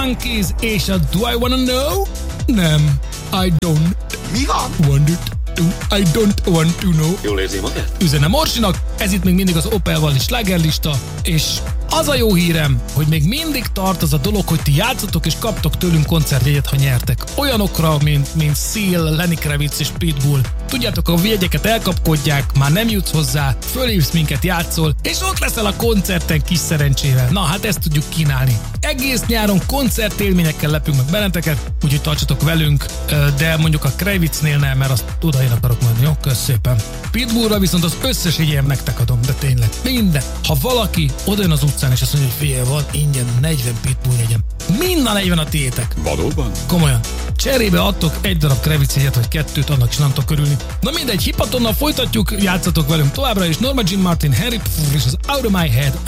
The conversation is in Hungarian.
Monkeys és a Do I Wanna Know? Nem, I don't. Mi van? Want it to, I don't want to know. Jól érzi magát? Üzenem Orsinak, ez itt még mindig az Opel Valley slágerlista, és az a jó hírem, hogy még mindig tart az a dolog, hogy ti játszatok és kaptok tőlünk koncertjegyet, ha nyertek. Olyanokra, mint Seal, Lenny Kravitz és Pitbull. Tudjátok, a jegyeket elkapkodják, már nem jutsz hozzá, fölhívsz minket, játszol, és ott leszel a koncerten kis szerencsével. Na, hát ezt tudjuk kínálni. Egész nyáron koncertélményekkel lepünk meg benneteket, úgyhogy tartsatok velünk, de mondjuk a Kravitznél nem, mert azt oda én akarok menni, jó? Kösz szépen. Pitbullra viszont az összes jegyem nektek adom, de tényleg, minden. Ha valaki odajön az utcán és azt mondja, hogy figyelj, van ingyen 40 Pitbull jegyem. Mind a 40 a tiétek. Valóban? Komolyan. Cserébe adtok egy darab Kravitz jegyet, vagy kettőt, annak is nem tudok örülni. Na mindegy, Hipatonnal folytatjuk, játszatok velünk továbbra is. Norma Jean Martin, Harry Pfff és az Out of My Head